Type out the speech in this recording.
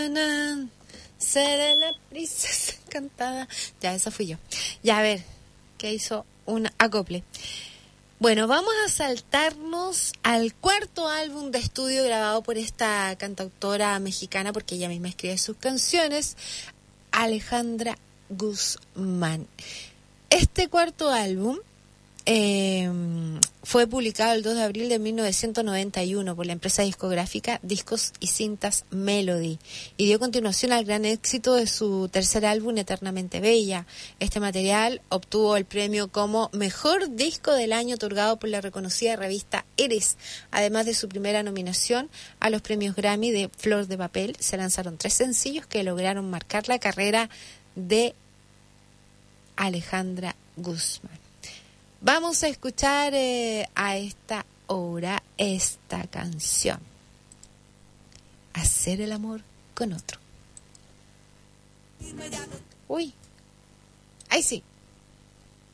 Seré la princesa encantada. Ya, esa fui yo. Ya, a ver, ¿qué hizo? Un acople. Bueno, vamos a saltarnos al cuarto álbum de estudio grabado por esta cantautora mexicana, porque ella misma escribe sus canciones, Alejandra Guzmán. Este cuarto álbum fue publicado el 2 de abril de 1991 por la empresa discográfica Discos y Cintas Melody y dio continuación al gran éxito de su tercer álbum, Eternamente Bella. Este material obtuvo el premio como Mejor Disco del Año otorgado por la reconocida revista Eres. Además de su primera nominación a los premios Grammy de Flor de Papel, se lanzaron 3 sencillos que lograron marcar la carrera de Alejandra Guzmán. Vamos a escuchar a esta hora esta canción. Hacer el amor con otro. Uy, ahí sí.